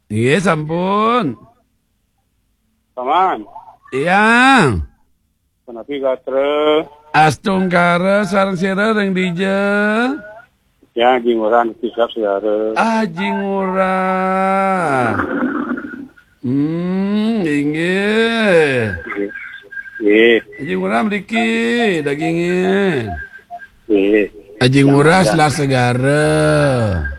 Iya, sampun. Paman, Iya. kenapa gatre? Astungkara sareng sira reng dija. Ya, jinguran kisah saudara. Aji ngurah. Inggih. Iya, Aji ngurah mriki dagingnya. iya. Aji ngurah selah segara.